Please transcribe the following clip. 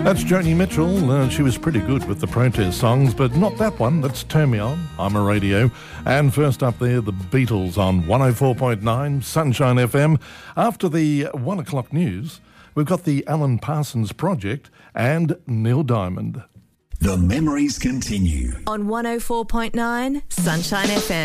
That's Joni Mitchell. She was pretty good with the protest songs, but not that one. That's Turn Me On, I'm a Radio. And first up there, the Beatles on 104.9 Sunshine FM. After the 1 o'clock news, we've got the Alan Parsons Project and Neil Diamond. The memories continue on 104.9 Sunshine FM.